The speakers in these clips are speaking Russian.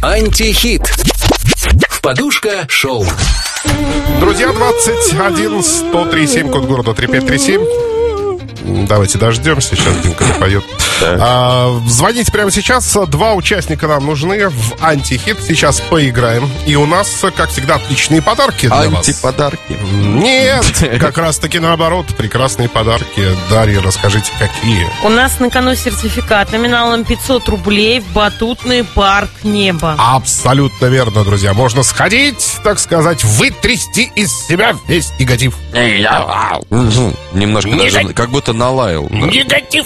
Антихит. Подушка шоу. Друзья, 21-103-7, код города 3537. Давайте дождемся, сейчас Димка запоет. Звоните прямо сейчас. Два участника нам нужны в антихит. Сейчас поиграем. И у нас, как всегда, отличные подарки для вас. Антиподарки? Нет, как раз-таки наоборот. Прекрасные подарки. Дарья, расскажите, какие? У нас на кону сертификат номиналом 500 рублей в батутный парк «Небо». Абсолютно верно, друзья. Можно сходить, так сказать, вытрясти из себя весь негатив. Немножко даже как будто налаял. Негатив!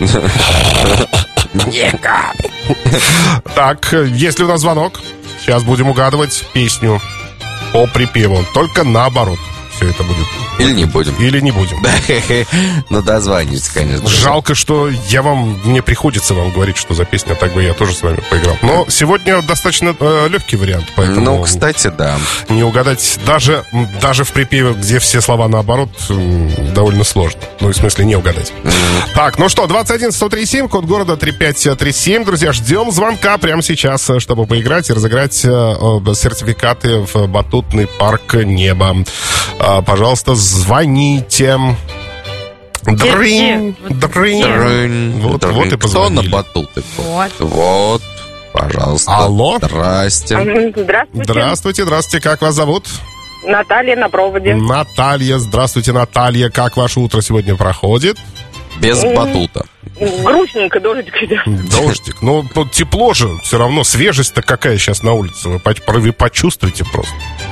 Так, есть ли у нас звонок? Сейчас будем угадывать песню по припеву. Только наоборот все это будет. Или не будем. Или не будем. Ну, дозвонитесь, конечно. Жалко, что мне приходится вам говорить, что за песня, так бы я тоже с вами поиграл. Но сегодня достаточно легкий вариант, поэтому... Ну, кстати, да. Не угадать даже в припеве, где все слова наоборот, довольно сложно. Ну, в смысле, не угадать. Так, ну что, 21-103-7, код города 3537. Друзья, ждем звонка прямо сейчас, чтобы поиграть и разыграть сертификаты в батутный парк «Небо». Пожалуйста, звоните. Дрынь. Вот и позвонили. Кто на батуты? Вот, пожалуйста. Алло. Здрасте. Здравствуйте. Как вас зовут? Наталья на проводе. Наталья. Здравствуйте, Наталья. Как ваше утро сегодня проходит? Без батута. Грустненько, дождик идет. Дождик. Ну, тепло же все равно. Свежесть-то какая сейчас на улице. Вы почувствуйте просто.